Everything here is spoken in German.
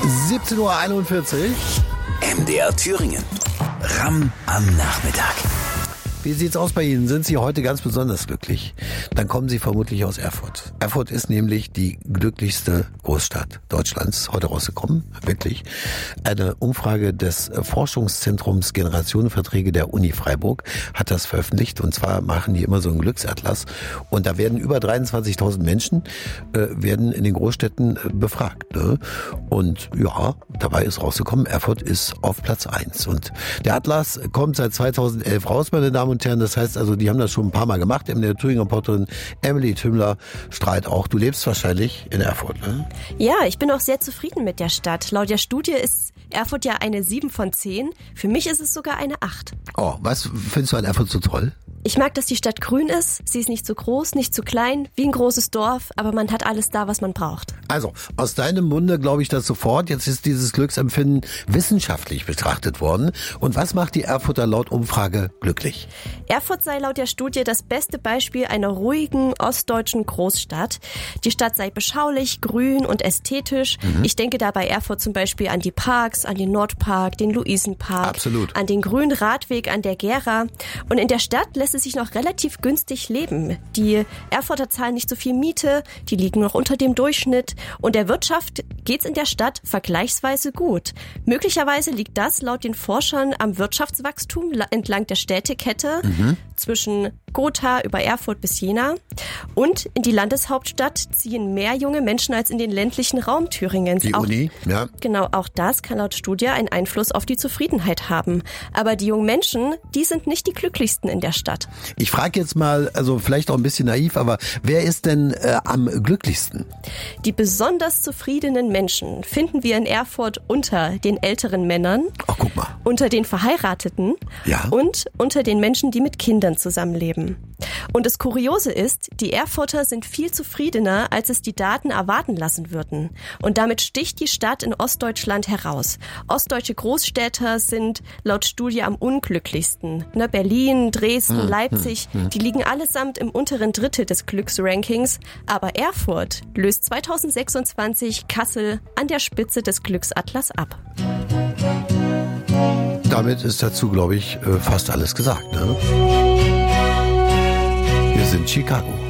17:41 Uhr. MDR Thüringen. Ramm am Nachmittag. Wie sieht's aus bei Ihnen? Sind Sie heute ganz besonders glücklich? Dann kommen Sie vermutlich aus Erfurt. Erfurt ist nämlich die glücklichste Großstadt Deutschlands heute rausgekommen. Wirklich. Eine Umfrage des Forschungszentrums Generationenverträge der Uni Freiburg hat das veröffentlicht. Und zwar machen die immer so einen Glücksatlas. Und da werden über 23.000 Menschen werden in den Großstädten befragt. Ne? Und ja, dabei ist rausgekommen, Erfurt ist auf Platz 1. Und der Atlas kommt seit 2011 raus, meine Damen und Herren. Das heißt also, die haben das schon ein paar Mal gemacht. Der Thüringer-Reporterin Emily Tümmler strahlt auch. Du lebst wahrscheinlich in Erfurt, ne? Ja, ich bin auch sehr zufrieden mit der Stadt. Laut der Studie ist Erfurt ja eine 7 von 10. Für mich ist es sogar eine 8. Oh, was findest du an Erfurt so toll? Ich mag, dass die Stadt grün ist. Sie ist nicht zu groß, nicht zu klein, wie ein großes Dorf, aber man hat alles da, was man braucht. Also, aus deinem Munde glaube ich das sofort. Jetzt ist dieses Glücksempfinden wissenschaftlich betrachtet worden. Und was macht die Erfurter laut Umfrage glücklich? Erfurt sei laut der Studie das beste Beispiel einer ruhigen ostdeutschen Großstadt. Die Stadt sei beschaulich, grün und ästhetisch. Ich denke da bei Erfurt zum Beispiel an die Parks, an den Nordpark, den Luisenpark, Absolut. An den grünen Radweg an der Gera. Und in der Stadt lässt es sich noch relativ günstig leben. Die Erfurter zahlen nicht so viel Miete, die liegen noch unter dem Durchschnitt und der Wirtschaft geht's in der Stadt vergleichsweise gut. Möglicherweise liegt das laut den Forschern am Wirtschaftswachstum entlang der Städtekette zwischen Gotha über Erfurt bis Jena. Und in die Landeshauptstadt ziehen mehr junge Menschen als in den ländlichen Raum Thüringens. Die Uni, ja. Genau, auch das kann laut Studie einen Einfluss auf die Zufriedenheit haben. Aber die jungen Menschen, die sind nicht die glücklichsten in der Stadt. Ich frage jetzt mal, also vielleicht auch ein bisschen naiv, aber wer ist denn am glücklichsten? Die besonders zufriedenen Menschen finden wir in Erfurt unter den älteren Männern, Ach, guck mal. unter den Verheirateten Ja. und unter den Menschen, die mit Kindern zusammenleben. Und das Kuriose ist, die Erfurter sind viel zufriedener, als es die Daten erwarten lassen würden. Und damit sticht die Stadt in Ostdeutschland heraus. Ostdeutsche Großstädter sind laut Studie am unglücklichsten. Berlin, Dresden, Leipzig, die liegen allesamt im unteren Drittel des Glücksrankings. Aber Erfurt löst 2026 Kassel an der Spitze des Glücksatlas ab. Damit ist dazu, glaube ich, fast alles gesagt. Ne? Wir sind Chicago.